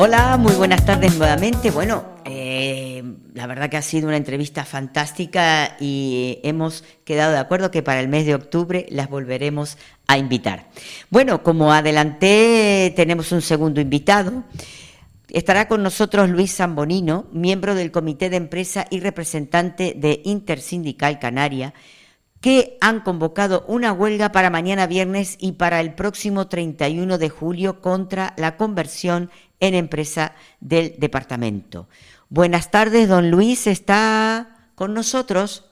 Hola, muy buenas tardes nuevamente. Bueno, la verdad que ha sido una entrevista fantástica y hemos quedado de acuerdo que para el mes de octubre las volveremos a invitar. Bueno, como adelanté, tenemos un segundo invitado. Estará con nosotros Luis Zambonino, miembro del Comité de Empresa y representante de Intersindical Canaria, que han convocado una huelga para mañana viernes y para el próximo 31 de julio contra la conversión en empresa del departamento. Buenas tardes, don Luis, ¿está con nosotros?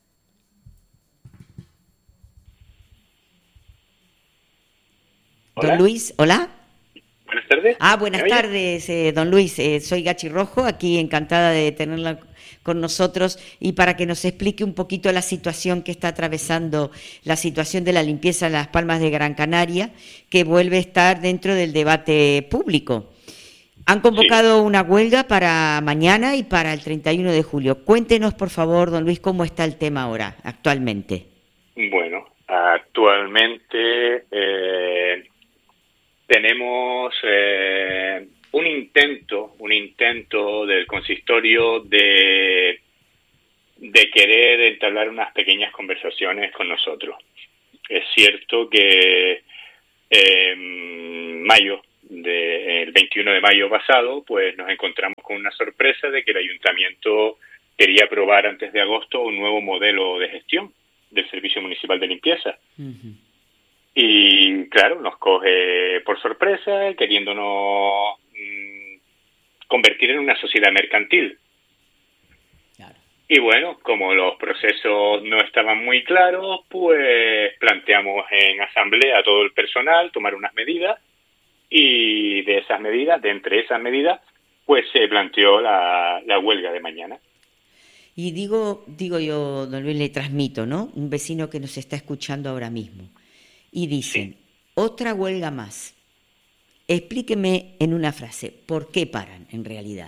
Hola. Don Luis, ¿hola? Buenas tardes. Buenas tardes, don Luis. Soy Gachi Rojo, aquí encantada de tenerla con nosotros y para que nos explique un poquito la situación que está atravesando, la situación de la limpieza en Las Palmas de Gran Canaria, que vuelve a estar dentro del debate público. Han convocado una huelga para mañana y para el 31 de julio. Cuéntenos, por favor, don Luis, cómo está el tema ahora, actualmente. Bueno, actualmente tenemos un intento del consistorio de querer entablar unas pequeñas conversaciones con nosotros. Es cierto que el 21 de mayo pasado, pues nos encontramos con una sorpresa de que el ayuntamiento quería aprobar antes de agosto un nuevo modelo de gestión del Servicio Municipal de Limpieza. Uh-huh. Y claro, nos coge por sorpresa, queriéndonos convertir en una sociedad mercantil. Claro. Y bueno, como los procesos no estaban muy claros, pues planteamos en asamblea a todo el personal tomar unas medidas, y de entre esas medidas, pues se planteó la huelga de mañana. Y digo yo, don Luis, le transmito, ¿no? Un vecino que nos está escuchando ahora mismo. Y dicen, otra huelga más. Explíqueme en una frase, ¿por qué paran en realidad?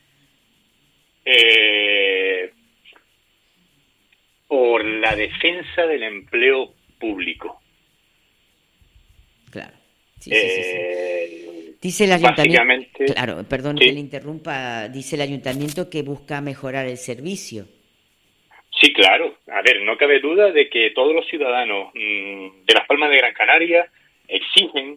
Por la defensa del empleo público. Claro. Sí. Dice el ayuntamiento, claro, perdón que le interrumpa, dice el ayuntamiento que busca mejorar el servicio. Sí, claro. A ver, no cabe duda de que todos los ciudadanos de Las Palmas de Gran Canaria exigen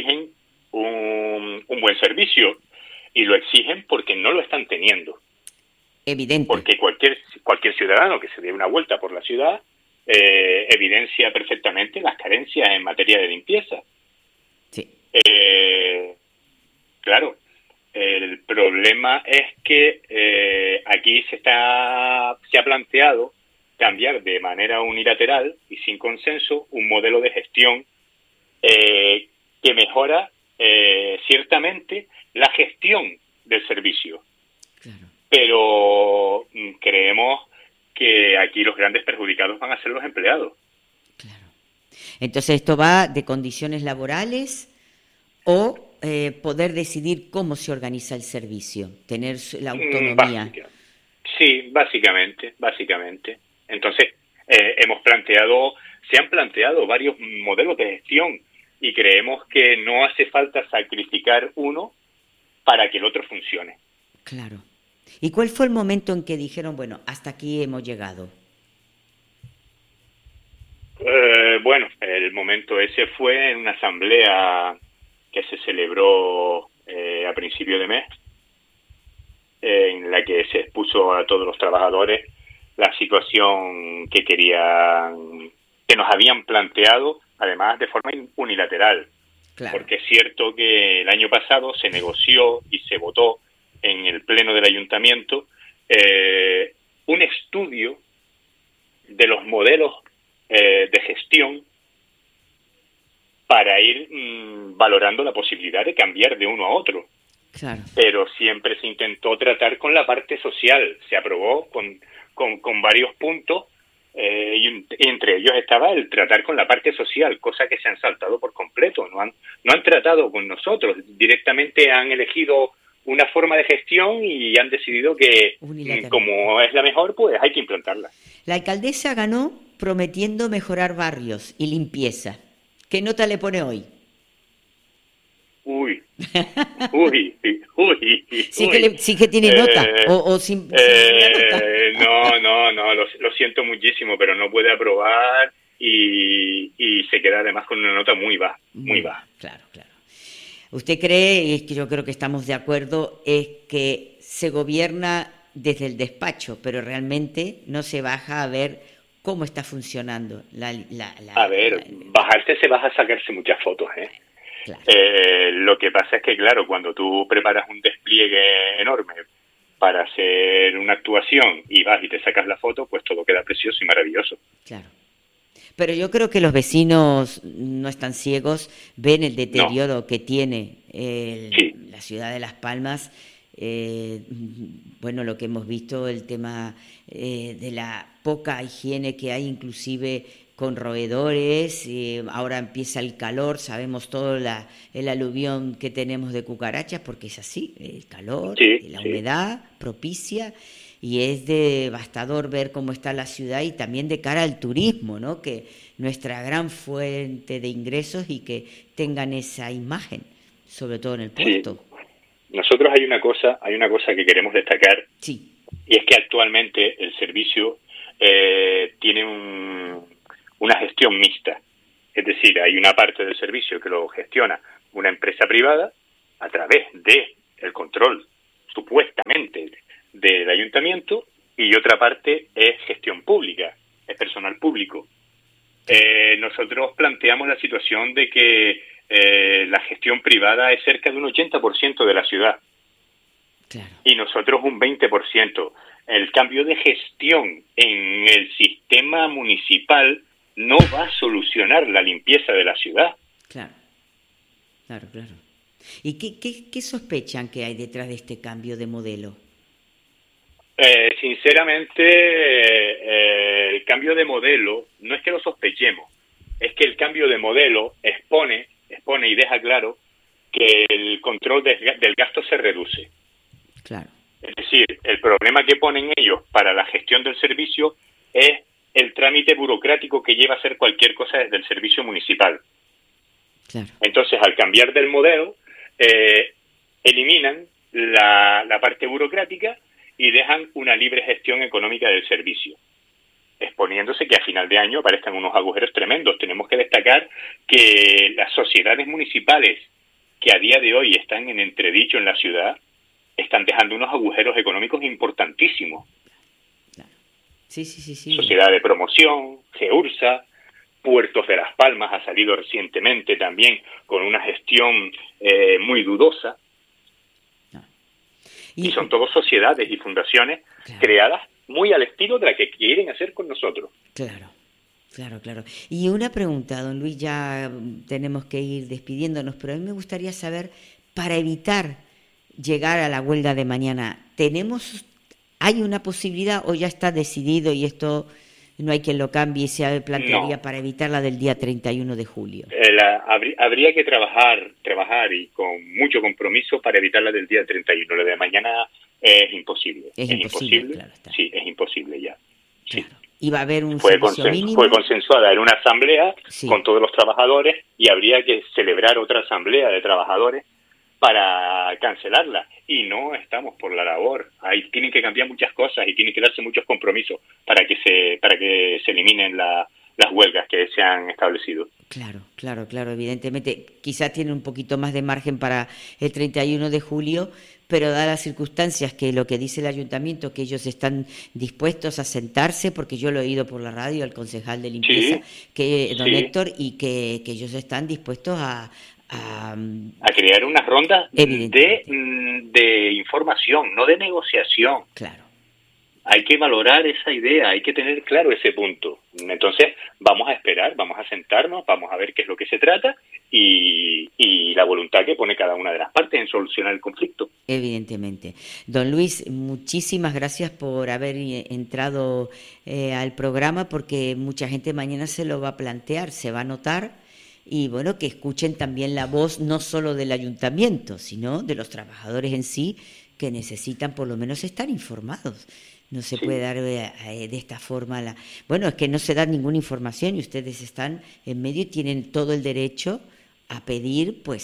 un buen servicio, y lo exigen porque no lo están teniendo. Evidente. Porque cualquier ciudadano que se dé una vuelta por la ciudad evidencia perfectamente las carencias en materia de limpieza. Sí. Claro, el problema es que aquí se ha planteado cambiar de manera unilateral y sin consenso un modelo de gestión que mejora ciertamente la gestión del servicio. Claro. Pero creemos que aquí los grandes perjudicados van a ser los empleados. Claro. Entonces, ¿esto va de condiciones laborales o poder decidir cómo se organiza el servicio, tener la autonomía? Sí, básicamente. Entonces, se han planteado varios modelos de gestión y creemos que no hace falta sacrificar uno para que el otro funcione. Claro. ¿Y cuál fue el momento en que dijeron, bueno, hasta aquí hemos llegado? Bueno, el momento ese fue en una asamblea que se celebró a principio de mes, en la que se expuso a todos los trabajadores la situación que nos habían planteado, además de forma unilateral. Claro. Porque es cierto que el año pasado se negoció y se votó en el pleno del ayuntamiento un estudio de los modelos de gestión para ir valorando la posibilidad de cambiar de uno a otro. Claro. Pero siempre se intentó tratar con la parte social. Se aprobó con varios puntos, y entre ellos estaba el tratar con la parte social, cosa que se han saltado por completo. No han tratado con nosotros. Directamente han elegido una forma de gestión y han decidido que, como es la mejor, pues hay que implantarla. La alcaldesa ganó prometiendo mejorar barrios y limpieza. ¿Qué nota le pone hoy? Uy, uy, uy, Sí que tiene nota, o sin la nota. No, lo siento muchísimo, pero no puede aprobar y se queda además con una nota muy baja, muy baja. Claro, claro. ¿Usted cree, y es que yo creo que estamos de acuerdo, es que se gobierna desde el despacho, pero realmente no se baja a ver cómo está funcionando A ver, bajarse se baja a sacarse muchas fotos, ¿eh? Claro. Lo que pasa es que, claro, cuando tú preparas un despliegue enorme para hacer una actuación y vas y te sacas la foto, pues todo queda precioso y maravilloso. Claro. Pero yo creo que los vecinos no están ciegos, ven el deterioro que tiene la ciudad de Las Palmas. Bueno, lo que hemos visto, el tema de la poca higiene que hay, inclusive con roedores. Ahora empieza el calor, sabemos todo el aluvión que tenemos de cucarachas, porque es así, el calor, la humedad propicia. Y es devastador ver cómo está la ciudad y también de cara al turismo, ¿no? Que nuestra gran fuente de ingresos y que tengan esa imagen, sobre todo en el puerto. Sí. Nosotros hay una cosa que queremos destacar, sí. Y es que actualmente el servicio tiene una gestión mixta. Es decir, hay una parte del servicio que lo gestiona una empresa privada a través de el control, supuestamente, del ayuntamiento, y otra parte es gestión pública, es personal público. Nosotros planteamos la situación de que la gestión privada es cerca de un 80% de la ciudad. Claro. Y nosotros un 20%. El cambio de gestión en el sistema municipal no va a solucionar la limpieza de la ciudad. Claro. ¿Y qué sospechan que hay detrás de este cambio de modelo? Sinceramente, el cambio de modelo no es que lo sospechemos, es que el cambio de modelo expone y deja claro que el control del gasto se reduce. Claro. Es decir, el problema que ponen ellos para la gestión del servicio es el trámite burocrático que lleva a hacer cualquier cosa desde el servicio municipal. Claro. Entonces, al cambiar del modelo, eliminan la parte burocrática y dejan una libre gestión económica del servicio, exponiéndose que a final de año aparezcan unos agujeros tremendos. Tenemos que destacar que las sociedades municipales que a día de hoy están en entredicho en la ciudad están dejando unos agujeros económicos importantísimos. Claro. Sí. Sociedad de Promoción, GEURSA, Puertos de Las Palmas ha salido recientemente también con una gestión muy dudosa. Y son todas sociedades y fundaciones creadas muy al estilo de la que quieren hacer con nosotros. Claro. Y una pregunta, don Luis, ya tenemos que ir despidiéndonos, pero a mí me gustaría saber, para evitar llegar a la huelga de mañana, ¿hay una posibilidad o ya está decidido y esto no hay quien lo cambie y se plantearía para evitar la del día 31 de julio? Habría que trabajar y con mucho compromiso para evitar la del día 31. La de mañana es imposible. Es imposible. Claro está. Sí, es imposible ya. Claro. Sí. Y va a haber un servicio mínimo. Fue consensuada en una asamblea con todos los trabajadores y habría que celebrar otra asamblea de trabajadores para cancelarla, y no estamos por la labor. Ahí tienen que cambiar muchas cosas y tienen que darse muchos compromisos para que se eliminen las huelgas que se han establecido. Claro, evidentemente quizás tiene un poquito más de margen para el 31 de julio, pero dadas las circunstancias que lo que dice el ayuntamiento, que ellos están dispuestos a sentarse, porque yo lo he oído por la radio al concejal de limpieza, don Héctor, y que ellos están dispuestos a crear unas rondas de información, no de negociación. Claro. Hay que valorar esa idea, hay que tener claro ese punto. Entonces, vamos a esperar, vamos a sentarnos, vamos a ver qué es lo que se trata y la voluntad que pone cada una de las partes en solucionar el conflicto. Evidentemente. Don Luis, muchísimas gracias por haber entrado al programa, porque mucha gente mañana se lo va a plantear, se va a notar. Y bueno, que escuchen también la voz no solo del ayuntamiento, sino de los trabajadores en sí, que necesitan por lo menos estar informados. No se puede dar de esta forma Bueno, es que no se da ninguna información y ustedes están en medio y tienen todo el derecho a pedir, pues,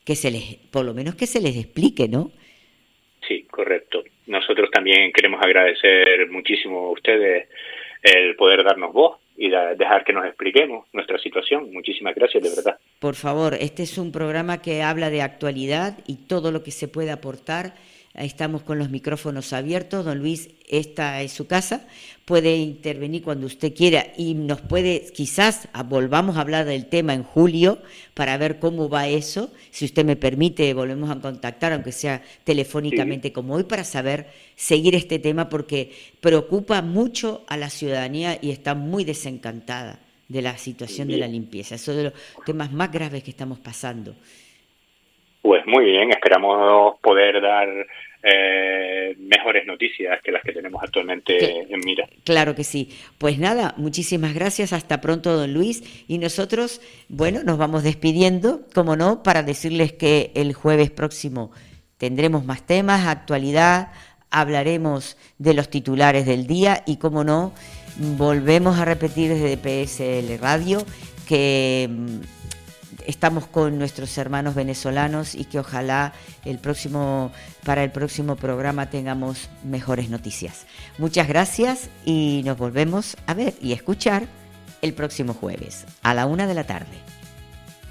por lo menos que se les explique, ¿no? Sí, correcto. Nosotros también queremos agradecer muchísimo a ustedes el poder darnos voz y dejar que nos expliquemos nuestra situación. Muchísimas gracias, de verdad. Por favor, este es un programa que habla de actualidad y todo lo que se puede aportar. Estamos con los micrófonos abiertos. Don Luis, esta es su casa. Puede intervenir cuando usted quiera y nos puede, quizás volvamos a hablar del tema en julio para ver cómo va eso. Si usted me permite, volvemos a contactar, aunque sea telefónicamente como hoy, para seguir este tema porque preocupa mucho a la ciudadanía y está muy desencantada de la situación de la limpieza. Eso es de los temas más graves que estamos pasando. Pues muy bien, esperamos poder dar mejores noticias que las que tenemos actualmente en mira. Claro que sí. Pues nada, muchísimas gracias. Hasta pronto, don Luis. Y nosotros, bueno, nos vamos despidiendo, como no, para decirles que el jueves próximo tendremos más temas, actualidad, hablaremos de los titulares del día y, como no, volvemos a repetir desde PSL Radio que estamos con nuestros hermanos venezolanos y que ojalá para el próximo programa tengamos mejores noticias. Muchas gracias y nos volvemos a ver y escuchar el próximo jueves a la 1:00 p.m.